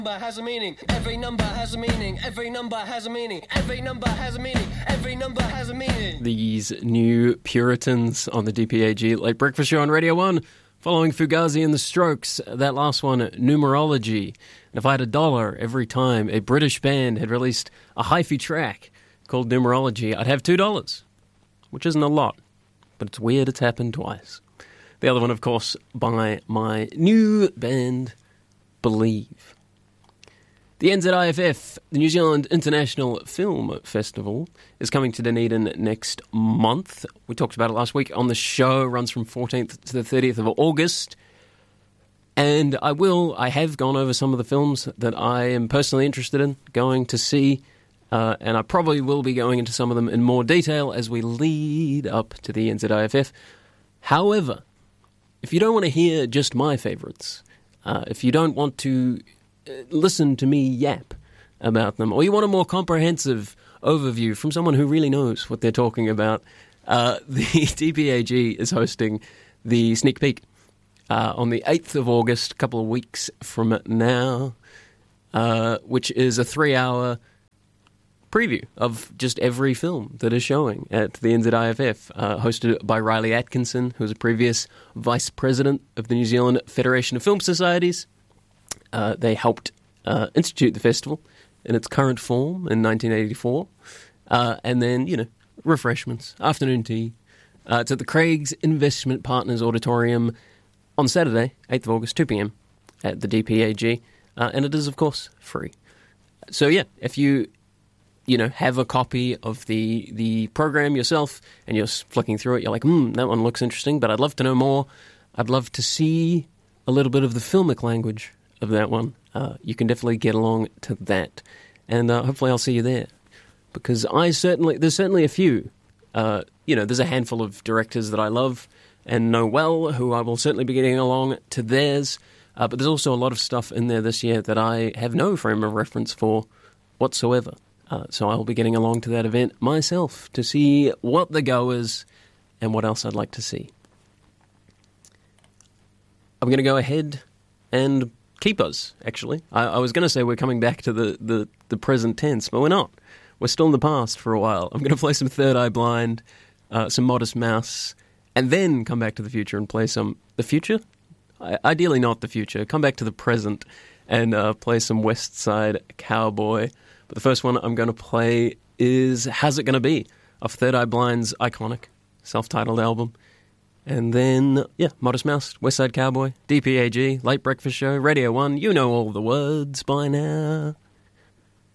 Has a meaning. Every number has a meaning. Every number has a meaning. Every number has a meaning. Every number has a meaning. These new Puritans on the DPAG Late Breakfast Show on Radio 1, following Fugazi and the Strokes. That last one, Numerology. And if I had $1 every time a British band had released a hi-fi track called Numerology, I'd have $2, which isn't a lot, but it's weird it's happened twice. The other one, of course, by my new band, Believe. The NZIFF, the New Zealand International Film Festival, is coming to Dunedin next month. We talked about it last week on the show. It runs from 14th to the 30th of August. And I have gone over some of the films that I am personally interested in going to see. And I probably will be going into some of them in more detail as we lead up to the NZIFF. However, if you don't want to hear just my favourites, if you don't want to listen to me yap about them, or you want a more comprehensive overview from someone who really knows what they're talking about, the DPAG is hosting the sneak peek on the 8th of August, a couple of weeks from now, which is a 3-hour preview of just every film that is showing at the NZIFF, hosted by Riley Atkinson, who was a previous vice president of the New Zealand Federation of Film Societies. They helped institute the festival in its current form in 1984. And then, refreshments, afternoon tea. It's at the Craig's Investment Partners Auditorium on Saturday, 8th of August, 2 p.m. at the DPAG. And it is, of course, free. So, yeah, if you have a copy of the program yourself and you're flicking through it, you're like, that one looks interesting, but I'd love to know more. I'd love to see a little bit of the filmic language of that one. You can definitely get along to that. And hopefully I'll see you there. Because there's certainly a few. There's a handful of directors that I love and know well, who I will certainly be getting along to theirs. But there's also a lot of stuff in there this year that I have no frame of reference for whatsoever. So I will be getting along to that event myself to see what the go is and what else I'd like to see. I'm going to go ahead and keep us, actually. I was going to say we're coming back to the present tense, but we're not. We're still in the past for a while. I'm going to play some Third Eye Blind, some Modest Mouse, and then come back to the future and play some... The future? Ideally not the future. Come back to the present and play some West Side Cowboy. But the first one I'm going to play is How's It Gonna Be, off Third Eye Blind's iconic self-titled album. And then, Modest Mouse, West Side Cowboy, DPAG, Late Breakfast Show, Radio 1. You know all the words by now.